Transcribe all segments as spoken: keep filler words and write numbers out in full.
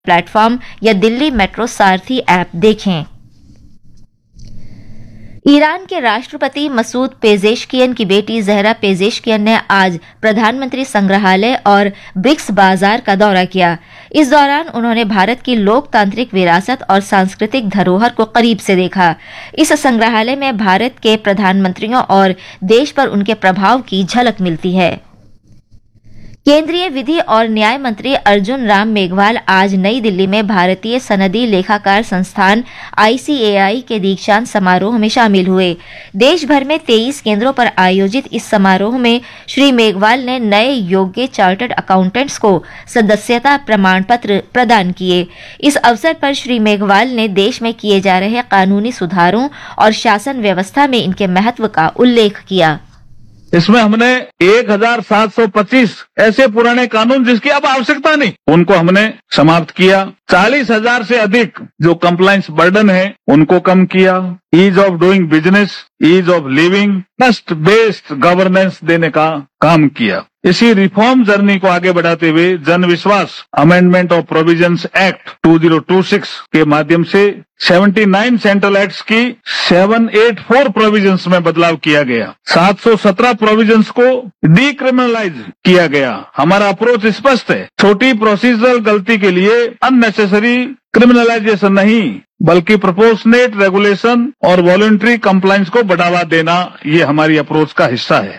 Platform या Delhi metro सारथी app देखें। Iran के राष्ट्रपति मसूद पेजेशकियन की बेटी जहरा पेजेशकियन ने आज प्रधानमंत्री संग्रहालय और ब्रिक्स बाजार का दौरा किया। इस दौरान उन्होंने भारत की लोकतांत्रिक विरासत और सांस्कृतिक धरोहर को करीब से देखा। इस संग्रहालय में भारत के प्रधानमंत्रियों और देश पर उनके प्रभाव की झलक मिलती है। केंद्रीय विधि और न्याय मंत्री अर्जुन राम मेघवाल आज नई दिल्ली में भारतीय सनदी लेखाकार संस्थान आई सी ए आई के दीक्षांत समारोह में शामिल हुए। देश भर में तेईस केंद्रों पर आयोजित इस समारोह में श्री मेघवाल ने नए योग्य चार्टर्ड अकाउंटेंट्स को सदस्यता प्रमाण पत्र प्रदान किए। इस अवसर पर श्री मेघवाल ने देश में किए जा रहे कानूनी सुधारों और शासन व्यवस्था में इनके महत्व का उल्लेख किया। इसमें हमने एक हजार सात सौ पच्चीस ऐसे पुराने कानून जिसकी अब आवश्यकता नहीं, उनको हमने समाप्त किया। चालीस हजार से अधिक जो कंप्लायंस बर्डन है उनको कम किया। Ease of doing business, ease of living, trust based governance देने का काम किया। इसी रिफॉर्म जर्नी को आगे बढ़ाते हुए जन विश्वास अमेंडमेंट ऑफ प्रोविजंस एक्ट दो हज़ार छब्बीस के माध्यम से उन्यासी सेंट्रल एक्ट्स की सात सौ चौरासी प्रोविजंस में बदलाव किया गया। सात सौ सत्रह प्रोविजंस को डीक्रिमिनलाइज किया गया। हमारा अप्रोच स्पष्ट है, छोटी प्रोसीजरल गलती के लिए अननेसेसरी क्रिमिनलाइजेशन नहीं बल्कि प्रोपोर्शनेट रेगुलेशन और वॉलंटरी कंप्लायंस को बढ़ावा देना, ये हमारी अप्रोच का हिस्सा है।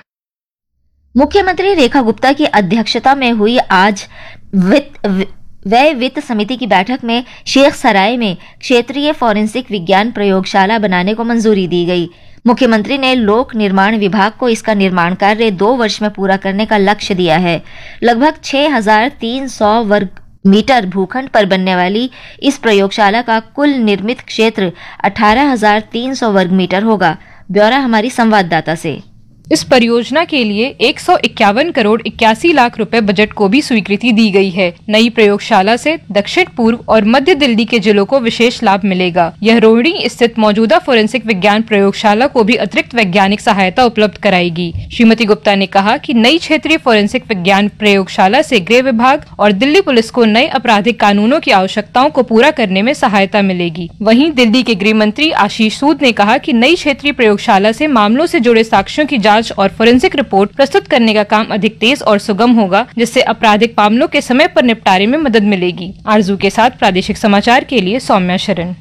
मुख्यमंत्री रेखा गुप्ता की अध्यक्षता में हुई आज वित्त व्यय वित्त समिति की बैठक में शेख सराय में क्षेत्रीय फॉरेंसिक विज्ञान प्रयोगशाला बनाने को मंजूरी दी गई। मुख्यमंत्री ने लोक निर्माण विभाग को इसका निर्माण कार्य दो वर्ष में पूरा करने का लक्ष्य दिया है। लगभग छह हजार तीन सौ वर्ग मीटर भूखंड पर बनने वाली इस प्रयोगशाला का कुल निर्मित क्षेत्र अठारह हजार तीन सौ वर्ग मीटर होगा। ब्यौरा हमारी संवाददाता से। इस परियोजना के लिए एक सौ इक्यावन करोड़ इक्यासी लाख रुपए बजट को भी स्वीकृति दी गई है। नई प्रयोगशाला से दक्षिण पूर्व और मध्य दिल्ली के जिलों को विशेष लाभ मिलेगा। यह रोहिणी स्थित मौजूदा फोरेंसिक विज्ञान प्रयोगशाला को भी अतिरिक्त वैज्ञानिक सहायता उपलब्ध कराएगी। श्रीमती गुप्ता ने कहा कि नई क्षेत्रीय फोरेंसिक विज्ञान प्रयोगशाला से गृह विभाग और दिल्ली पुलिस को नए आपराधिक कानूनों की आवश्यकताओं को पूरा करने में सहायता मिलेगी। वहीं दिल्ली के गृह मंत्री आशीष सूद ने कहा कि नई क्षेत्रीय प्रयोगशाला से मामलों से जुड़े साक्ष्यों की जांच और फोरेंसिक रिपोर्ट प्रस्तुत करने का काम अधिक तेज और सुगम होगा, जिससे आपराधिक मामलों के समय पर निपटारे में मदद मिलेगी। आरजू के साथ प्रादेशिक समाचार के लिए सौम्या शरण।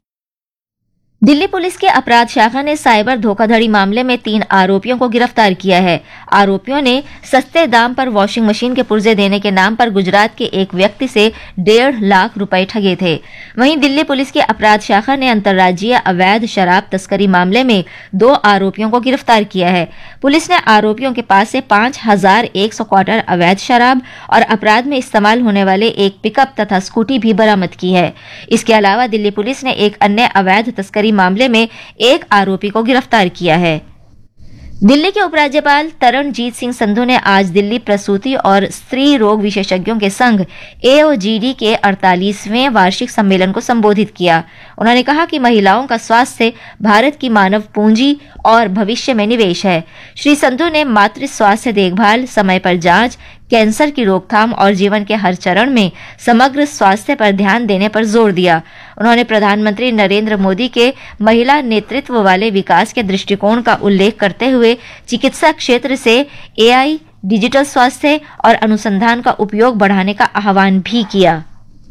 दिल्ली पुलिस के अपराध शाखा ने साइबर धोखाधड़ी मामले में तीन आरोपियों को गिरफ्तार किया है। आरोपियों ने सस्ते दाम पर वॉशिंग मशीन के पुर्जे देने के नाम पर गुजरात के एक व्यक्ति से डेढ़ लाख रुपए ठगे थे। वहीं दिल्ली पुलिस की अपराध शाखा ने अंतर्राज्यीय अवैध शराब तस्करी मामले में दो आरोपियों को गिरफ्तार किया है। पुलिस ने आरोपियों के पास से पांच हजार एक सौ क्वार्टर अवैध शराब और अपराध में इस्तेमाल होने वाले एक पिकअप तथा स्कूटी भी बरामद की है। इसके अलावा दिल्ली पुलिस ने एक अन्य अवैध तस्करी मामले में एक आरोपी को गिरफ्तार किया है। दिल्ली के उपराज्यपाल तरणजीत सिंह संधू ने आज दिल्ली प्रसूति और स्त्री रोग विशेषज्ञों के संघ ए ओ जी डी के अड़तालीसवें वार्षिक सम्मेलन को संबोधित किया। उन्होंने कहा कि महिलाओं का स्वास्थ्य भारत की मानव पूंजी और भविष्य में निवेश है। श्री संधू ने मातृ स्वास्थ्य देखभाल, समय पर जांच, कैंसर की रोकथाम और जीवन के हर चरण में समग्र स्वास्थ्य पर ध्यान देने पर जोर दिया। उन्होंने प्रधानमंत्री नरेंद्र मोदी के महिला नेतृत्व वाले विकास के दृष्टिकोण का उल्लेख करते हुए चिकित्सा क्षेत्र से ए आई, डिजिटल स्वास्थ्य और अनुसंधान का उपयोग बढ़ाने का आह्वान भी किया।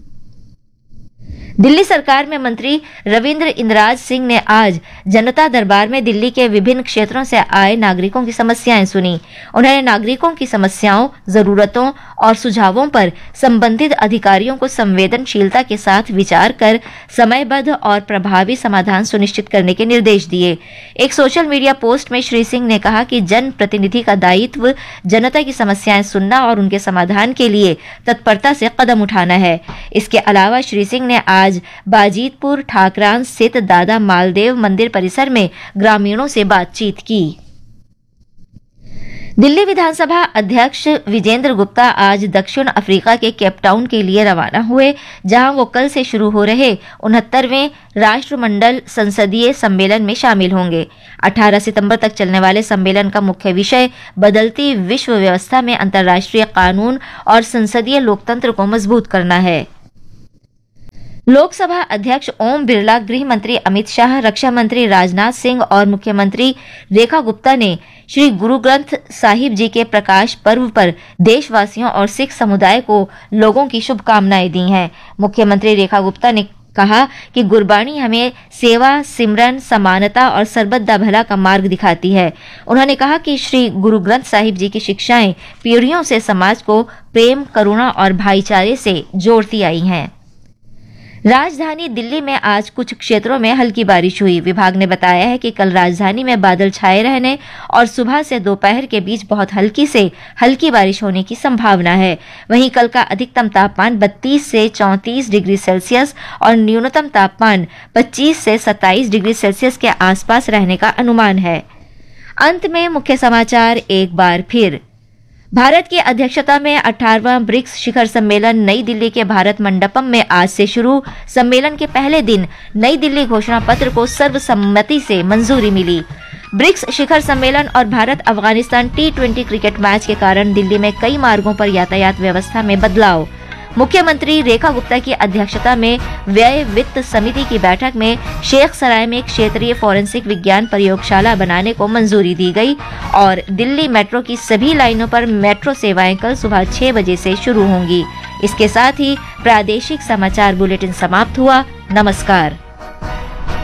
दिल्ली सरकार में मंत्री रविंद्र इंद्राज सिंह ने आज जनता दरबार में दिल्ली के विभिन्न क्षेत्रों से आए नागरिकों की समस्याएं सुनी। उन्होंने नागरिकों की समस्याओं, जरूरतों और सुझावों पर संबंधित अधिकारियों को संवेदनशीलता के साथ विचार कर समयबद्ध और प्रभावी समाधान सुनिश्चित करने के निर्देश दिए। एक सोशल मीडिया पोस्ट में श्री सिंह ने कहा कि जन प्रतिनिधि का दायित्व जनता की समस्याएं सुनना और उनके समाधान के लिए तत्परता से कदम उठाना है। इसके अलावा श्री सिंह ने आज बाजीतपुर ठाकरान स्थित दादा मालदेव मंदिर परिसर में ग्रामीणों से बातचीत की। दिल्ली विधानसभा अध्यक्ष विजेंद्र गुप्ता आज दक्षिण अफ्रीका के केपटाउन के लिए रवाना हुए, जहां वो कल से शुरू हो रहे उनहत्तरवें राष्ट्रमंडल संसदीय सम्मेलन में शामिल होंगे। अठारह सितंबर तक चलने वाले सम्मेलन का मुख्य विषय बदलती विश्व व्यवस्था में अंतर्राष्ट्रीय कानून और संसदीय लोकतंत्र को मजबूत करना है। लोकसभा अध्यक्ष ओम बिरला, गृह मंत्री अमित शाह, रक्षा मंत्री राजनाथ सिंह और मुख्यमंत्री रेखा गुप्ता ने श्री गुरु ग्रंथ साहिब जी के प्रकाश पर्व पर देशवासियों और सिख समुदाय को लोगों की शुभकामनाएं दी हैं। मुख्यमंत्री रेखा गुप्ता ने कहा कि गुरबाणी हमें सेवा, सिमरन, समानता और सरबत दा भला का मार्ग दिखाती है। उन्होंने कहा कि श्री गुरु ग्रंथ साहिब जी की शिक्षाएं पीढ़ियों से समाज को प्रेम, करुणा और भाईचारे से जोड़ती आई हैं। राजधानी दिल्ली में आज कुछ क्षेत्रों में हल्की बारिश हुई। विभाग ने बताया है कि कल राजधानी में बादल छाए रहने और सुबह से दोपहर के बीच बहुत हल्की से हल्की बारिश होने की संभावना है। वहीं कल का अधिकतम तापमान बत्तीस से चौंतीस डिग्री सेल्सियस और न्यूनतम तापमान पच्चीस से सत्ताईस डिग्री सेल्सियस के आसपास रहने का अनुमान है। अंत में मुख्य समाचार एक बार फिर। भारत की अध्यक्षता में अठारहवां ब्रिक्स शिखर सम्मेलन नई दिल्ली के भारत मंडपम में आज से शुरू। सम्मेलन के पहले दिन नई दिल्ली घोषणा पत्र को सर्वसम्मति से मंजूरी मिली। ब्रिक्स शिखर सम्मेलन और Bharat Afghanistan T twenty cricket match के कारण दिल्ली में कई मार्गों पर यातायात व्यवस्था में बदलाव। मुख्यमंत्री रेखा गुप्ता की अध्यक्षता में व्यय वित्त समिति की बैठक में शेख सराय में क्षेत्रीय फोरेंसिक विज्ञान प्रयोगशाला बनाने को मंजूरी दी गई और दिल्ली मेट्रो की सभी लाइनों पर मेट्रो सेवाएं कल सुबह छह बजे से शुरू होंगी। इसके साथ ही प्रादेशिक समाचार बुलेटिन समाप्त हुआ। नमस्कार।